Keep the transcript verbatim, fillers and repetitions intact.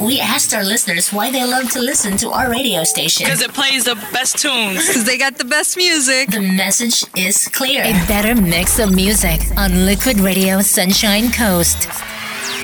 we asked our listeners why they love to listen to our radio station. Because it plays the best tunes. Because they got the best music. The message is clear. A better mix of music on Liquid Radio Sunshine Coast.